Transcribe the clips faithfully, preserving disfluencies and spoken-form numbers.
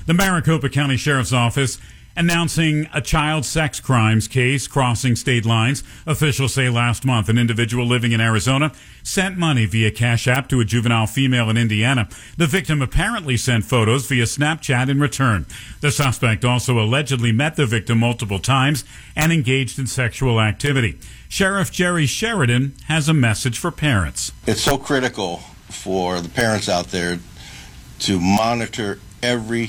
The Maricopa County Sheriff's Office announcing a child sex crimes case crossing state lines. Officials say last month an individual living in Arizona sent money via Cash App to a juvenile female in Indiana. The victim apparently sent photos via Snapchat in return. The suspect also allegedly met the victim multiple times and engaged in sexual activity. Sheriff Jerry Sheridan has a message for parents. It's so critical for the parents out there to monitor every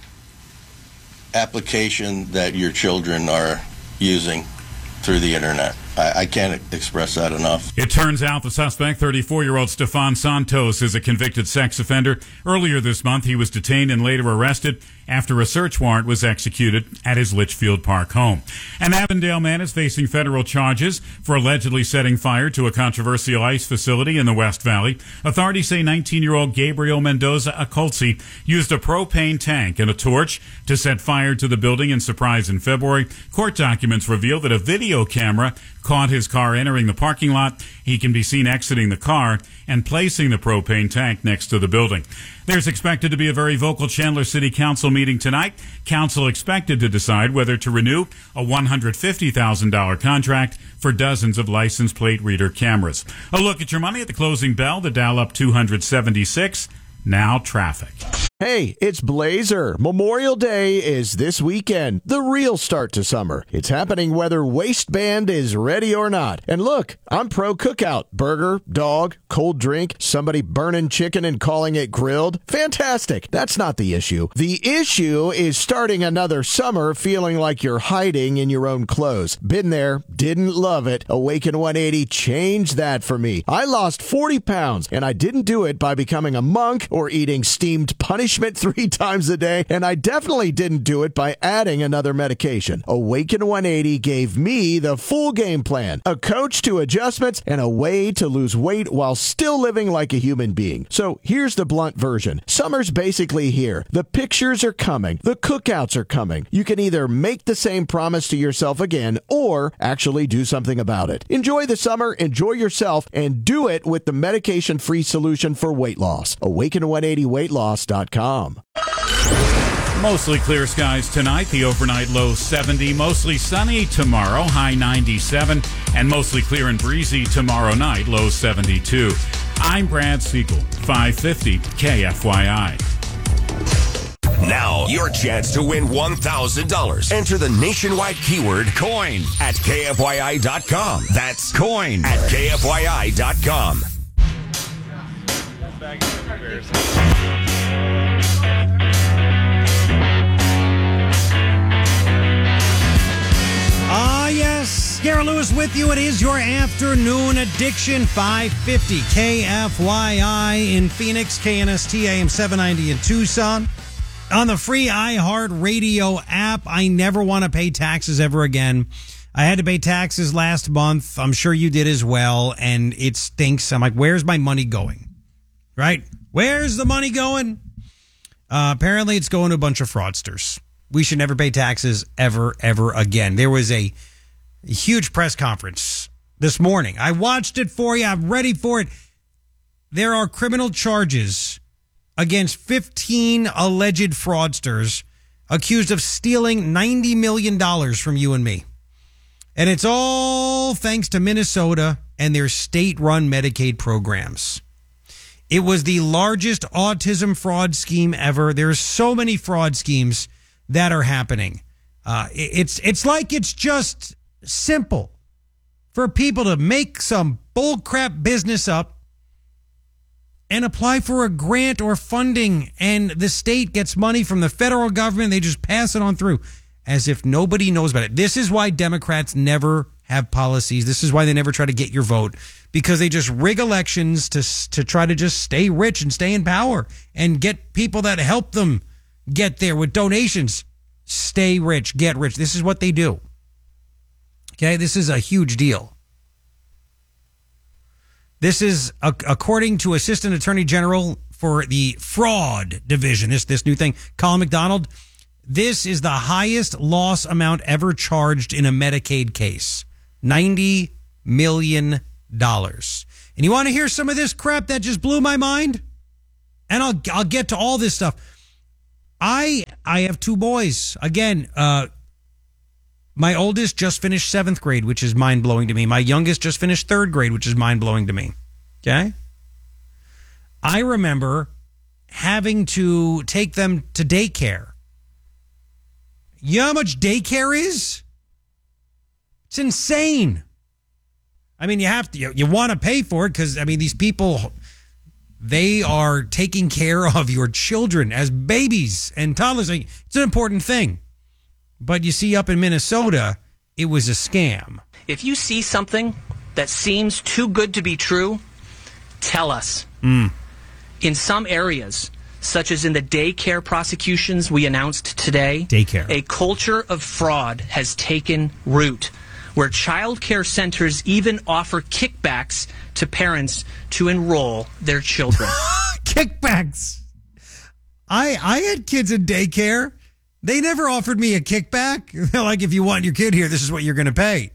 application that your children are using through the internet. I, I can't express that enough. It turns out the suspect, thirty-four-year-old Stefan Santos, is a convicted sex offender. Earlier this month, he was detained and later arrested after a search warrant was executed at his Litchfield Park home. An Avondale man is facing federal charges for allegedly setting fire to a controversial ICE facility in the West Valley. Authorities say nineteen-year-old Gabriel Mendoza Acolci used a propane tank and a torch to set fire to the building in Surprise in February. Court documents reveal that a video camera caught his car entering the parking lot. He can be seen exiting the car and placing the propane tank next to the building. There's expected to be a very vocal Chandler City Council meeting tonight. Council expected to decide whether to renew a one hundred fifty thousand dollars contract for dozens of license plate reader cameras. A look at your money at the closing bell. The Dow up two hundred seventy-six. Now traffic. Hey, it's Blazer. Memorial Day is this weekend, the real start to summer. It's happening whether waistband is ready or not. And look, I'm pro cookout. Burger, dog, cold drink, somebody burning chicken and calling it grilled. Fantastic. That's not the issue. The issue is starting another summer feeling like you're hiding in your own clothes. Been there, didn't love it. Awaken one eighty changed that for me. I lost forty pounds, and I didn't do it by becoming a monk or eating steamed punishment three times a day, and I definitely didn't do it by adding another medication. Awaken one eighty gave me the full game plan, a coach to adjustments, and a way to lose weight while still living like a human being. So here's the blunt version. Summer's basically here. The pictures are coming. The cookouts are coming. You can either make the same promise to yourself again or actually do something about it. Enjoy the summer, enjoy yourself, and do it with the medication-free solution for weight loss. awaken one eighty weight loss dot com. Mostly clear skies tonight. The overnight low seventy. Mostly sunny tomorrow. High ninety-seven. And mostly clear and breezy tomorrow night. Low seventy-two. I'm Brad Siegel. five fifty K F Y I. Now, your chance to win one thousand dollars. Enter the nationwide keyword COIN at K F Y I dot com. That's COIN at K F Y I dot com. Ah, yes. Garrett Lewis with you. It is your afternoon addiction. five fifty K F Y I in Phoenix, K N S T A M seven ninety in Tucson. On the free iHeartRadio app, I never want to pay taxes ever again. I had to pay taxes last month. I'm sure you did as well, and it stinks. I'm like, where's my money going? Right? Where's the money going? Uh, apparently, it's going to a bunch of fraudsters. We should never pay taxes ever, ever again. There was a huge press conference this morning. I watched it for you. I'm ready for it. There are criminal charges against fifteen alleged fraudsters accused of stealing ninety million dollars from you and me. And it's all thanks to Minnesota and their state-run Medicaid programs. It was the largest autism fraud scheme ever. There's so many fraud schemes that are happening. Uh, it's it's like it's just simple for people to make some bullcrap business up and apply for a grant or funding, and the state gets money from the federal government. They just pass it on through as if nobody knows about it. This is why Democrats never have policies. This is why they never try to get your vote, because they just rig elections to to try to just stay rich and stay in power and get people that help them get there with donations. Stay rich, get rich. This is what they do. Okay, this is a huge deal. This is, according to Assistant Attorney General for the Fraud Division, this this new thing, Colin McDonald, this is the highest loss amount ever charged in a Medicaid case, ninety million dollars. And you want to hear some of this crap that just blew my mind? And I'll I'll get to all this stuff. I I have two boys. Again, uh, my oldest just finished seventh grade, which is mind-blowing to me. My youngest just finished third grade, which is mind-blowing to me. Okay? I remember having to take them to daycare. You know how much daycare is? It's insane. I mean, you have to, you, you want to pay for it because, I mean, these people, they are taking care of your children as babies and toddlers. It's an important thing. But you see, up in Minnesota, it was a scam. If you see something that seems too good to be true, tell us. Mm. In some areas, such as in the daycare prosecutions we announced today, daycare. A culture of fraud has taken root, where child care centers even offer kickbacks to parents to enroll their children. Kickbacks. I I had kids in daycare. They never offered me a kickback. They're like, if you want your kid here, this is what you're going to pay.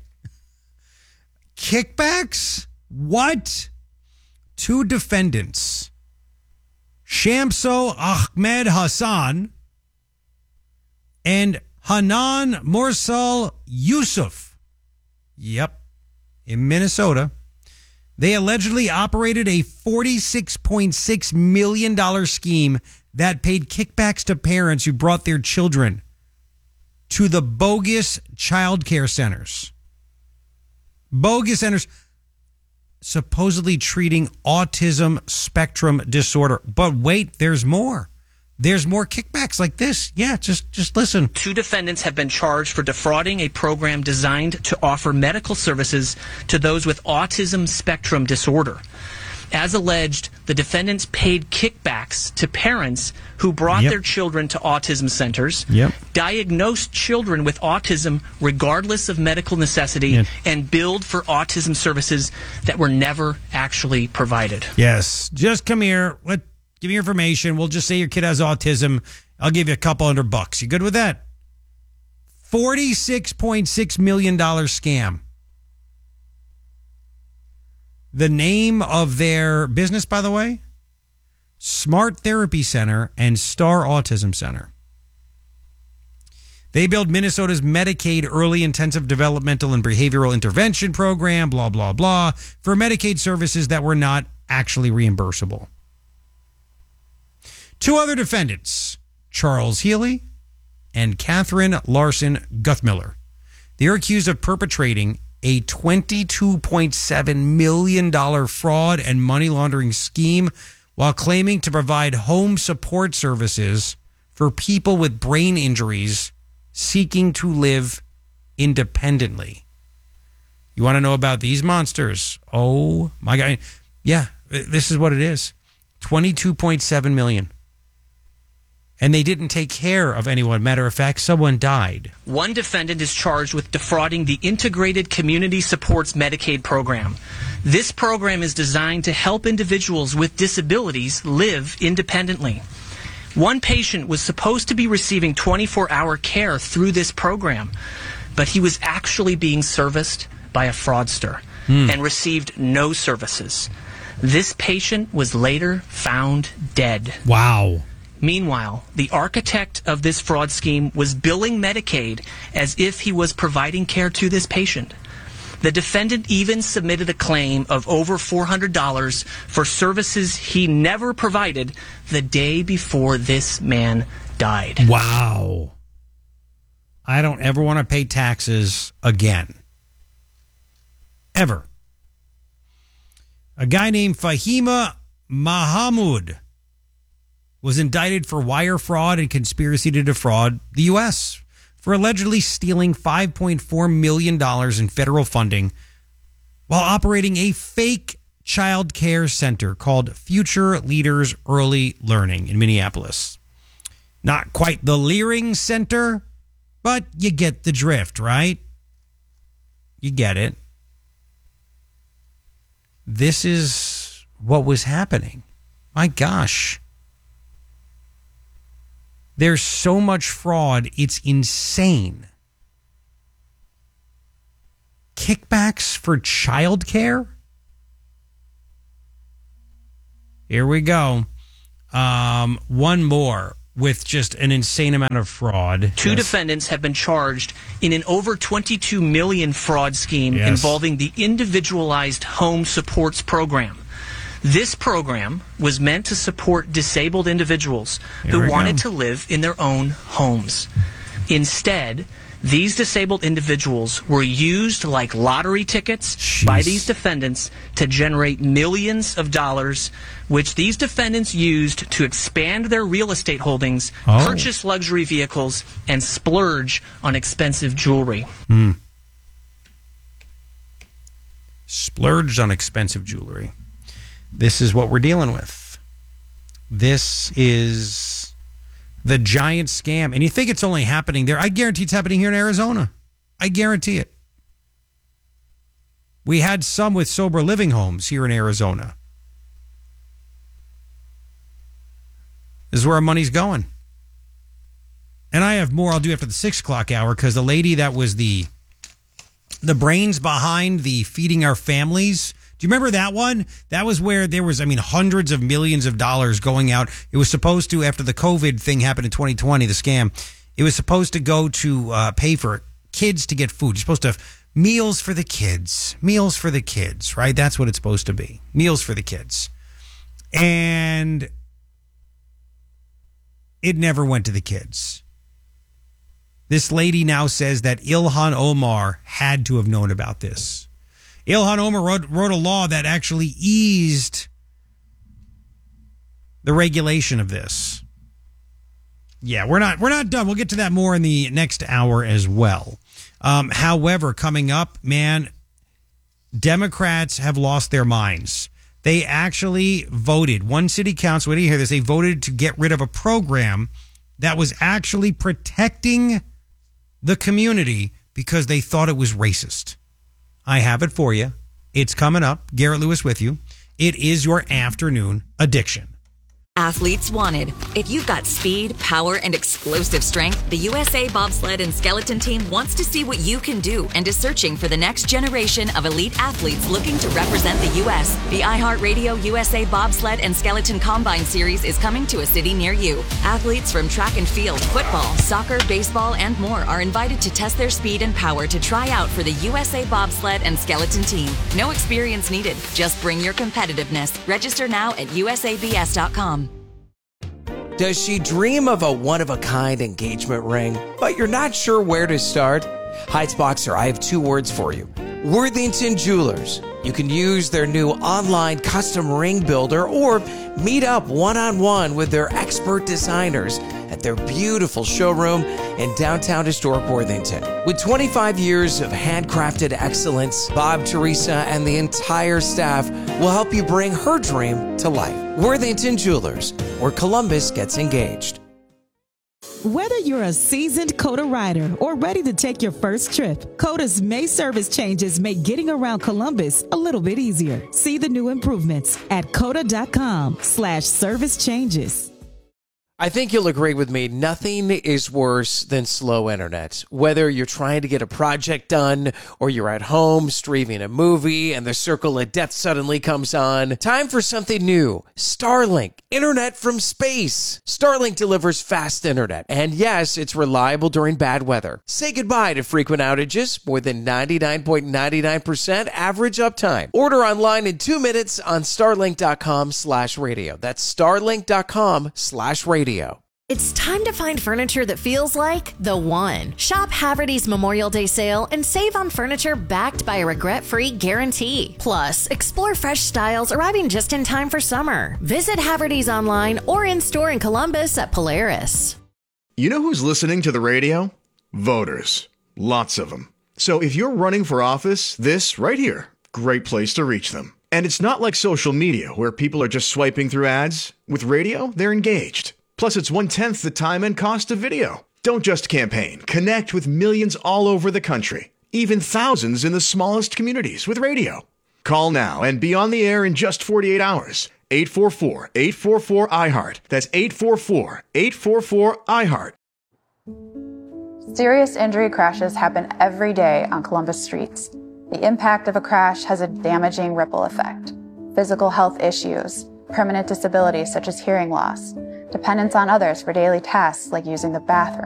Kickbacks? What? Two defendants, Shamso Ahmed Hassan and Hanan Mursal Yusuf. Yep. In Minnesota. They allegedly operated a forty-six point six million dollars scheme that paid kickbacks to parents who brought their children to the bogus child care centers. Bogus centers supposedly treating autism spectrum disorder. But wait, there's more. There's more kickbacks like this. Yeah, just just listen. Two defendants have been charged for defrauding a program designed to offer medical services to those with autism spectrum disorder. As alleged, the defendants paid kickbacks to parents who brought Yep. their children to autism centers, Yep. diagnosed children with autism regardless of medical necessity, Yeah. and billed for autism services that were never actually provided. Yes, just come here. Let give me your information. We'll just say your kid has autism. I'll give you a couple hundred bucks. You good with that? forty-six point six million dollars scam. The name of their business, by the way, Smart Therapy Center and Star Autism Center. They build Minnesota's Medicaid Early Intensive Developmental and Behavioral Intervention Program, blah, blah, blah, for Medicaid services that were not actually reimbursable. Two other defendants, Charles Healy and Catherine Larson Guthmiller. They are accused of perpetrating a twenty-two point seven million dollars fraud and money laundering scheme while claiming to provide home support services for people with brain injuries seeking to live independently. You want to know about these monsters? Oh, my God. Yeah, this is what it is. twenty-two point seven million dollars. And they didn't take care of anyone. Matter of fact, someone died. One defendant is charged with defrauding the Integrated Community Supports Medicaid program. This program is designed to help individuals with disabilities live independently. One patient was supposed to be receiving twenty-four hour care through this program, but he was actually being serviced by a fraudster Hmm. and received no services. This patient was later found dead. Wow. Meanwhile, the architect of this fraud scheme was billing Medicaid as if he was providing care to this patient. The defendant even submitted a claim of over four hundred dollars for services he never provided the day before this man died. Wow. I don't ever want to pay taxes again. Ever. A guy named Fahima Mahamud was indicted for wire fraud and conspiracy to defraud the U S for allegedly stealing five point four million dollars in federal funding while operating a fake child care center called Future Leaders Early Learning in Minneapolis. Not quite the Leering Center, but you get the drift, right? You get it. This is what was happening. My gosh. There's so much fraud, it's insane. Kickbacks for childcare? Here we go. Um, one more. with just an insane amount of fraud. Two yes. defendants have been charged in an over twenty-two million dollars fraud scheme yes. involving the Individualized Home Supports Program. This program was meant to support disabled individuals Here who we wanted go. to live in their own homes. Instead, these disabled individuals were used like lottery tickets Jeez. by these defendants to generate millions of dollars, which these defendants used to expand their real estate holdings, Oh. purchase luxury vehicles, and splurge on expensive jewelry. Mm. Splurged on expensive jewelry. This is what we're dealing with. This is the giant scam. And you think it's only happening there. I guarantee it's happening here in Arizona. I guarantee it. We had some with sober living homes here in Arizona. This is where our money's going. And I have more I'll do after the six o'clock hour because the lady that was the the brains behind the Feeding Our Families. Do you remember that one? That was where there was, I mean, hundreds of millions of dollars going out. It was supposed to, after the COVID thing happened in twenty twenty, the scam, it was supposed to go to uh, pay for kids to get food. You're supposed to have meals for the kids. Meals for the kids, right? That's what it's supposed to be. Meals for the kids. And it never went to the kids. This lady now says that Ilhan Omar had to have known about this. Ilhan Omar wrote, wrote a law that actually eased the regulation of this. Yeah, we're not we're not done. We'll get to that more in the next hour as well. Um, however, coming up, man, Democrats have lost their minds. They actually voted. One city council, what do you hear this? They voted to get rid of a program that was actually protecting the community because they thought it was racist. I have it for you. It's coming up. Garrett Lewis with you. It is your afternoon addiction. Athletes wanted. If you've got speed, power, and explosive strength, the U S A Bobsled and Skeleton Team wants to see what you can do and is searching for the next generation of elite athletes looking to represent the U S. The iHeartRadio U S A Bobsled and Skeleton Combine Series is coming to a city near you. Athletes from track and field, football, soccer, baseball, and more are invited to test their speed and power to try out for the U S A Bobsled and Skeleton Team. No experience needed. Just bring your competitiveness. Register now at U S A B S dot com. Does she dream of a one-of-a-kind engagement ring, but you're not sure where to start? Heights Boxer, I have two words for you. Worthington Jewelers. You can use their new online custom ring builder or meet up one-on-one with their expert designers at their beautiful showroom in downtown historic Worthington. With twenty-five years of handcrafted excellence, Bob, Teresa, and the entire staff will help you bring her dream to life. Worthington Jewelers, where Columbus gets engaged. Whether you're a seasoned COTA rider or ready to take your first trip, COTA's May service changes make getting around Columbus a little bit easier. See the new improvements at cota.com slash service changes. I think you'll agree with me, nothing is worse than slow internet. Whether you're trying to get a project done or you're at home streaming a movie and the circle of death suddenly comes on, time for something new. Starlink, internet from space. Starlink delivers fast internet. And yes, it's reliable during bad weather. Say goodbye to frequent outages, more than ninety-nine point nine nine percent average uptime. Order online in two minutes on starlink.com slash radio. That's starlink.com slash radio. It's time to find furniture that feels like the one. Shop Haverty's Memorial Day sale and save on furniture backed by a regret-free guarantee. Plus, explore fresh styles arriving just in time for summer. Visit Haverty's online or in-store in Columbus at Polaris. You know who's listening to the radio? Voters. Lots of them. So if you're running for office, this right here, great place to reach them. And it's not like social media where people are just swiping through ads. With radio, they're engaged. Plus, it's one-tenth the time and cost of video. Don't just campaign. Connect with millions all over the country, even thousands in the smallest communities with radio. Call now and be on the air in just forty-eight hours. eight four four, eight four four, I heart. That's eight four four, eight four four, I heart. Serious injury crashes happen every day on Columbus streets. The impact of a crash has a damaging ripple effect. Physical health issues, permanent disabilities such as hearing loss, dependence on others for daily tasks like using the bathroom,